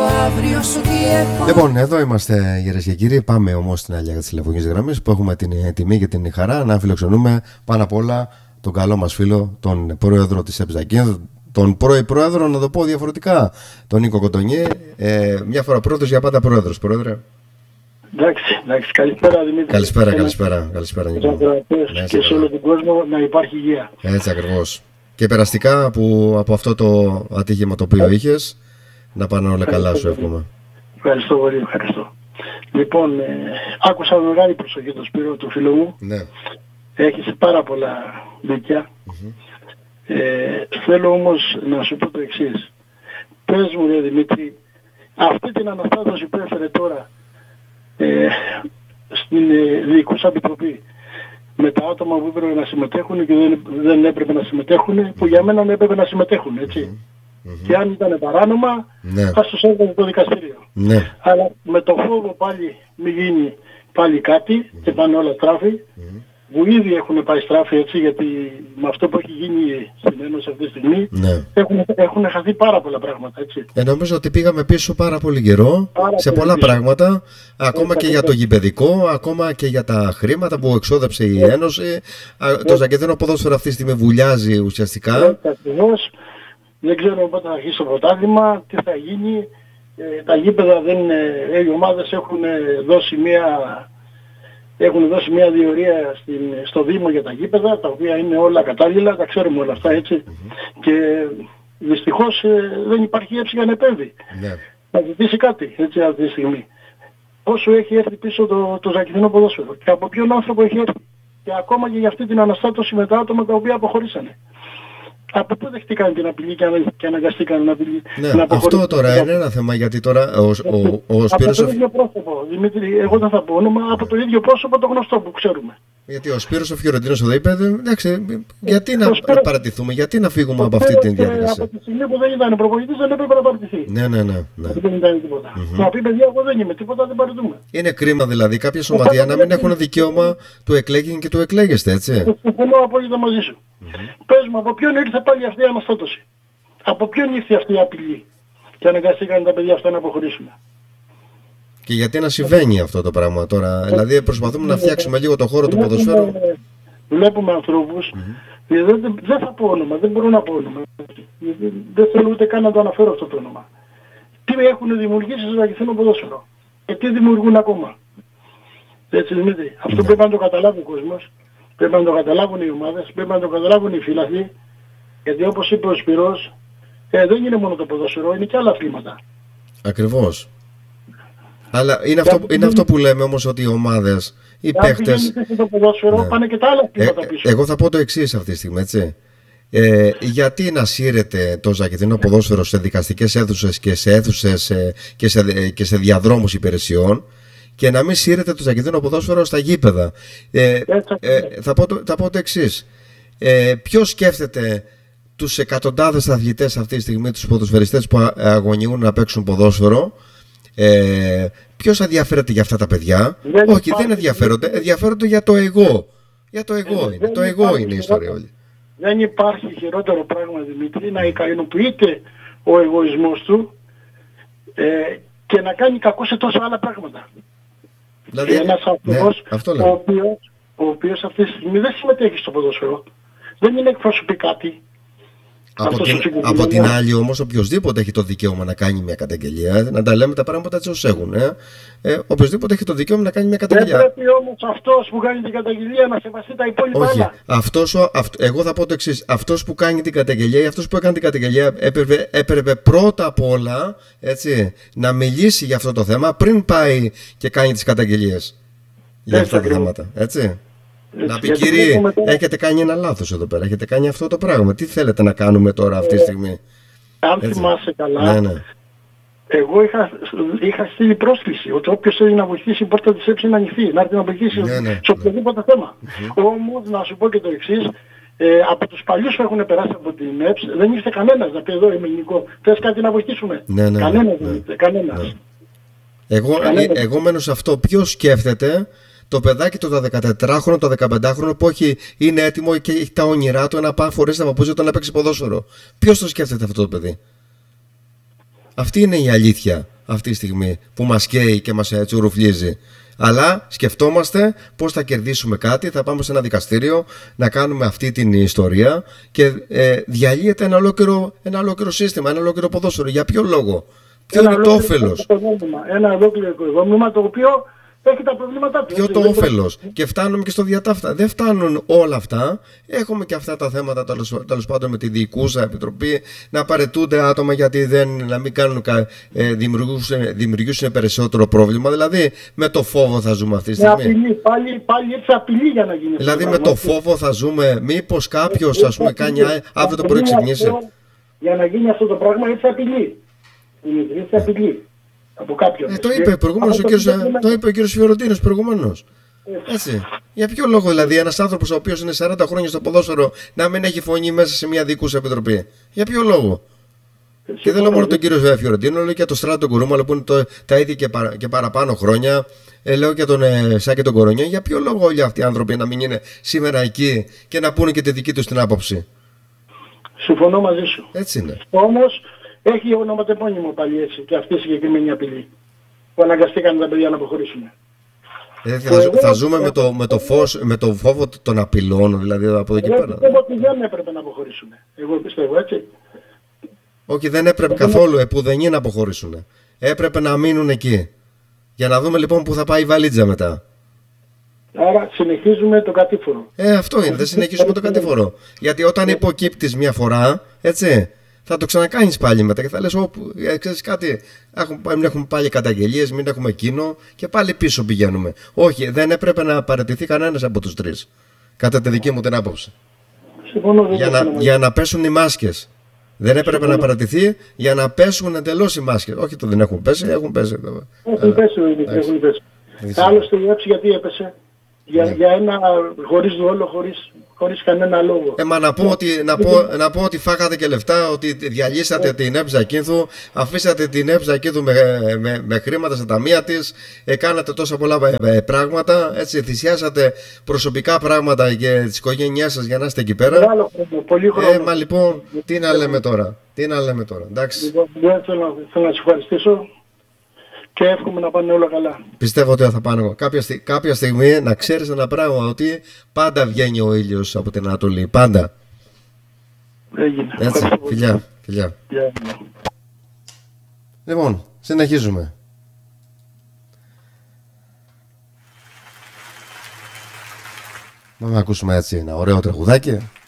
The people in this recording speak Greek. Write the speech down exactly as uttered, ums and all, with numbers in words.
αύριο σου τι έχω. Λοιπόν, εδώ είμαστε κυρίες και κύριοι. Πάμε όμως στην άλλη της τηλεφωνικής γραμμής που έχουμε την τιμή και την χαρά να φιλοξενούμε πάνω απ' όλα τον καλό μας φίλο, τον πρόεδρο της Εψακίνδου, τον πρώην πρόεδρο, να το πω διαφορετικά, τον Νίκο Κοτονιέ. Ε, μια φορά πρόεδρος, για πάντα πρόεδρος. Πρόεδρε. Εντάξει, εντάξει, καλησπέρα Δημήτρη. Καλησπέρα, καλησπέρα, καλησπέρα Νίκο. Ναι, και σε όλο τον κόσμο να υπάρχει υγεία. Έτσι ακριβώς. Και περαστικά που, από αυτό το ατύχημα το οποίο είχες, να πάνε όλα καλά, σου εύχομαι. Ευχαριστώ πολύ, ευχαριστώ. Λοιπόν, ε, άκουσα με μεγάλη προσοχή το Σπύρο του φίλου μου. Ναι. Έχεις πάρα πολλά δίκια. Mm-hmm. Ε, θέλω όμως να σου πω το εξής. Πες μου ρε Δημήτρη, αυτή την αναστάτωση που έφερε τώρα ε, στην ε, Διοικούσα Επιτροπή με τα άτομα που έπρεπε να συμμετέχουν και δεν, δεν έπρεπε να συμμετέχουν, που για μένα δεν έπρεπε να συμμετέχουν, έτσι. Mm-hmm. Και αν ήταν παράνομα, ναι, θα τους έβγαζε το δικαστήριο. Ναι. Αλλά με το φόβο πάλι μην γίνει πάλι κάτι mm-hmm. και πάνε όλα στράφη, mm-hmm. που ήδη έχουν πάει στράφη, έτσι, γιατί με αυτό που έχει γίνει στην Ένωση αυτή τη στιγμή, ναι, έχουν, έχουν χαθεί πάρα πολλά πράγματα, έτσι. Ε, νομίζω ότι πήγαμε πίσω πάρα πολύ καιρό πάρα σε πολλά πίσω. πράγματα, ακόμα ε, και για το γηπεδικό, ακόμα και για τα χρήματα που εξόδεψε η Ένωση. Ε, το Ζακεδίνο ποδόσφαιρο αυτή τη στιγμή βουλιάζει ουσιαστικά. Ε, δεν ξέρω πότε θα αρχίσει το πρωτάθλημα, τι θα γίνει. Ε, τα γήπεδα δεν είναι, ε, οι ομάδες έχουν δώσει μια, έχουν δώσει μια διορία στην, στο Δήμο για τα γήπεδα, τα οποία είναι όλα κατάλληλα, τα ξέρουμε όλα αυτά, έτσι. Mm-hmm. Και δυστυχώς ε, δεν υπάρχει έψη για να επέμβει. Yeah. Να ζητήσει κάτι, έτσι, αυτή τη στιγμή. Πόσο έχει έρθει πίσω το, το Ζακεδινό ποδόσφαιρο και από ποιον άνθρωπο έχει έρθει. Και ακόμα και για αυτή την αναστάτωση με τα άτομα τα οποία αποχωρήσανε. Από πού δεχτήκαν την απειλή και, ανα, και αναγκαστήκαν να απειλή. Ναι, να αυτό τώρα είναι ένα θέμα, γιατί τώρα ο, ο, ο, ο Σπύρος... Από το ίδιο πρόσωπο, Δημήτρη, εγώ δεν θα πω όνομα, από το ίδιο πρόσωπο το γνωστό που ξέρουμε. Γιατί ο Σπύρος ο Φιωρεντίνος εδώ είπε, εντάξει, γιατί να Σπύρος... παρατηθούμε, γιατί να φύγουμε από αυτή την διαδικασία. Από τη στιγμή που δεν ήταν προπονητής δεν έπρεπε να παρατηθεί. Ναι, ναι, ναι. ναι. Δεν ήταν τίποτα. Mm-hmm. Να πει παιδιά, εγώ δεν είμαι τίποτα, δεν παρατηθούμε. Είναι κρίμα δηλαδή κάποια σωματεία να μην έχουν δικαίωμα του εκλέγην και του εκλέγεστε, έτσι. Συμφωνώ απόλυτα μαζί σου. Πες μου, από ποιον ήρθε πάλι αυτή η αναστάτωση. Από ποιον ήρθε αυτή η απειλή. Και αναγκαστήκαν τα παιδιά αυτά να αποχωρήσουν. Και γιατί να συμβαίνει αυτό το πράγμα τώρα. Δηλαδή προσπαθούμε να φτιάξουμε λίγο το χώρο του ποδοσφαίρου. Βλέπουμε ανθρώπους, mm-hmm. δεν, δεν θα πω όνομα, δεν μπορώ να πω όνομα. Δεν θέλω ούτε καν να το αναφέρω αυτό το όνομα. Τι έχουν δημιουργήσει στο Ζακεδινό ποδόσφαιρο. Και τι δημιουργούν ακόμα. Έτσι Δημήτρη, αυτό mm-hmm. πρέπει να το καταλάβει ο κόσμος. Πρέπει να το καταλάβουν οι ομάδες, πρέπει να το καταλάβουν οι φίλαθλοι. Γιατί όπως είπε ο Σπυρός, ε, δεν είναι μόνο το ποδόσφαιρο, είναι και άλλα αθλήματα. Ακριβώς. Αλλά είναι αυτό, είναι αυτό που λέμε όμως, ότι οι ομάδες, οι παίχτες... Αν το ποδόσφαιρο, ναι, πάνε και τα άλλα αθλήματα πίσω. Ε, εγώ θα πω το εξής αυτή τη στιγμή, έτσι. Ε, γιατί να σύρεται το Ζακεδινό ποδόσφαιρο σε δικαστικές αίθουσες και σε αίθουσες ε, και, σε, και σε διαδρόμους υπηρεσιών, και να μην σύρεται το Ζακεδινό ποδόσφαιρο στα γήπεδα. Ε, ε, θα, πω το, θα πω το εξής. Ε, ποιος σκέφτεται τους εκατοντάδες αθλητές αυτή τη στιγμή, τους ποδοσφαιριστές που αγωνιούν να παίξουν ποδόσφαιρο, ε, ποιος ενδιαφέρεται για αυτά τα παιδιά? Δεν Όχι, υπάρχει, δεν ενδιαφέρονται. Δεν... Ενδιαφέρονται για το εγώ. Για το εγώ είναι. Το εγώ είναι η ιστορία όλη. Δεν υπάρχει χειρότερο πράγμα, Δημήτρη, να ικανοποιείται ο εγωισμός του ε, και να κάνει κακό σε τόσα άλλα πράγματα. Δηλαδή, ένας άνθρωπος, ναι, ο, οποίος, ο οποίος αυτή τη στιγμή δεν συμμετέχει στο ποδόσφαιρο, δεν είναι εκπροσωπεί κάτι. Από την, από την άλλη όμως, οποιοσδήποτε έχει το δικαίωμα να κάνει μια καταγγελία, να τα λέμε τα πράγματα έτσι ως έχουν, ε, ε, οποιοσδήποτε έχει το δικαίωμα να κάνει μια καταγγελία. Δεν πρέπει όμως αυτός που κάνει την καταγγελία να σεβαστεί τα υπόλοιπα. Όχι, αυτός, αυτ, εγώ θα πω το εξής. Αυτός που κάνει την καταγγελία ή αυτός που έκανε την καταγγελία έπρεπε, έπρεπε πρώτα απ' όλα, έτσι, να μιλήσει για αυτό το θέμα πριν πάει και κάνει τις καταγγελίες για αυτά τα θέματα, έτσι. Έτσι, να πει κύριε, μετά... έχετε κάνει ένα λάθος εδώ πέρα, έχετε κάνει αυτό το πράγμα. Τι θέλετε να κάνουμε τώρα αυτή τη στιγμή? Αν Έτσι. θυμάσαι καλά, ναι, ναι. εγώ είχα, είχα στείλει πρόσκληση ότι όποιος θέλει να βοηθήσει η πόρτα της ΕΠΣ είναι ανοιχτή, να έρθει να βοηθήσει ναι, ναι, σε οποιοδήποτε ναι. θέμα. Mm-hmm. Όμως να σου πω και το εξής, ε, από τους παλιούς που έχουν περάσει από την ΕΠΣ δεν ήρθε κανένας να πει εδώ είμαι ελληνικό, θες κάτι να βοηθήσουμε. Ναι, ναι, κανένας ναι, δεν ήρθε, κανένας. Ναι. Εγώ, κανένας. εγώ μένω σε αυτό, ποιος σκέφτεται το παιδάκι το δεκατετράχρονο, το δεκαπεντάχρονο που έχει, είναι έτοιμο και έχει τα όνειρά του να πάει φορέσει τα παπούτσια του να παίξει ποδόσφαιρο. Ποιος το σκέφτεται αυτό το παιδί? Αυτή είναι η αλήθεια αυτή τη στιγμή που μας καίει και μας τσουρουφλίζει. Αλλά σκεφτόμαστε πώς θα κερδίσουμε κάτι, θα πάμε σε ένα δικαστήριο να κάνουμε αυτή την ιστορία και ε, διαλύεται ένα ολόκληρο, ένα ολόκληρο σύστημα, ένα ολόκληρο ποδόσφαιρο. Για ποιο λόγο, ποιο ένα είναι το όφελος? Ένα ολόκληρο οικοδόμημα το οποίο έχει τα προβλήματά του. Ποιο το όφελος? Και φτάνουμε και στο διατάφτα. Δεν φτάνουν όλα αυτά. Έχουμε και αυτά τα θέματα τέλος πάντων με τη διοικούσα επιτροπή, να παραιτούνται άτομα γιατί δεν, να μην κάνουν, ε, δημιουργήσουν, δημιουργήσουν περισσότερο πρόβλημα. Δηλαδή με το φόβο θα ζούμε αυτή τη στιγμή. Με απειλή, πάλι, πάλι έτσι απειλή για να γίνει. Δηλαδή με το φόβο θα ζούμε. Μήπως κάποιος ας πούμε κάνει αύριο το πρωί ξυπνήσει. Για να γίνει αυτό το πράγμα έτσι απειλή. Είναι έτσι απειλή. Από κάποιον. Ε, το είπε προηγουμένως ο κύριος, το είπε ο κύριος Φιωροντίνος προηγουμένως. Έτσι. Για ποιο λόγο δηλαδή ένας άνθρωπος ο οποίος είναι σαράντα χρόνια στο ποδόσφαιρο να μην έχει φωνή μέσα σε μια διοικούσα επιτροπή? Για ποιο λόγο? Ε, και δεν λέω μόνο τον κύριο Φιωροντίνο, λέω και τον Στράτο Κουρούμαλο που είναι το, τα ίδια και, παρα, και παραπάνω χρόνια. Ε, λέω και τον ε, Σάκη τον Κορονιό. Για ποιο λόγο όλοι αυτοί οι άνθρωποι να μην είναι σήμερα εκεί και να πούνε και τη δική τους την άποψη? Συμφωνώ μαζί σου. Έτσι είναι. Όμως έχει ονοματεπώνυμο πάλι έτσι και αυτή η συγκεκριμένη απειλή που αναγκαστήκαν τα παιδιά να αποχωρήσουν. Ε, θα, θα ζούμε με το, με, το φως, με το φόβο των απειλών, δηλαδή από εδώ και πέρα. Εγώ πιστεύω ότι δεν έπρεπε να αποχωρήσουν. Εγώ πιστεύω έτσι. Όχι, δεν έπρεπε καθόλου επουδενή να αποχωρήσουν. Έπρεπε να μείνουν εκεί. Για να δούμε λοιπόν που θα πάει η βαλίτσα μετά. Άρα συνεχίζουμε το κατήφορο. Ε, αυτό είναι, δεν συνεχίζουμε το κατήφορο. Γιατί όταν υποκύπτεις μια φορά, έτσι, θα το ξανακάνεις πάλι μετά και θα λες, όπου, ε, ξέρεις κάτι, έχουμε, μην έχουμε πάλι καταγγελίες, μην έχουμε εκείνο και πάλι πίσω πηγαίνουμε. Όχι, δεν έπρεπε να παραιτηθεί κανένας από τους τρεις. Κατά τη δική μου την άποψη. Συμφωνώ, για, να, για να πέσουν οι μάσκες. Δεν έπρεπε Συμφωνώ. να παρατηθεί για να πέσουν εντελώς οι μάσκες. Όχι, το δεν έχουν πέσει, έχουν πέσει. Έχουν πέσει, έχουν πέσει. Άλλωστε η έψη γιατί έπεσε. Για, yeah. για ένα χωρίς δόλο, χωρίς, χωρίς κανένα λόγο. Ε, μα να πω, ότι, να, πω, να πω ότι φάγατε και λεφτά, ότι διαλύσατε yeah. την ΕΠ Ζακίνθου, αφήσατε την ΕΠ Ζακίνθου με, με, με χρήματα στα ταμεία της, ε, κάνατε τόσα πολλά ε, πράγματα, έτσι, θυσιάσατε προσωπικά πράγματα και της οικογένειάς σας για να είστε εκεί πέρα. Μεγάλο χρόνο, πολύ χρόνο. Ε, μα λοιπόν, τι να λέμε τώρα, τι να λέμε τώρα, εντάξει. Λοιπόν, θέλω, θέλω να σας ευχαριστήσω. Και εύχομαι να πάνε όλα καλά. Πιστεύω ότι θα πάνε. Κάποια, στι... κάποια στιγμή να ξέρεις ένα πράγμα, ότι πάντα βγαίνει ο ήλιος από την Ανατολή. Πάντα. Έγινε. Έτσι, φιλιά, φιλιά. Yeah. Λοιπόν, συνεχίζουμε. Να ακούσουμε έτσι ένα ωραίο τραγουδάκι.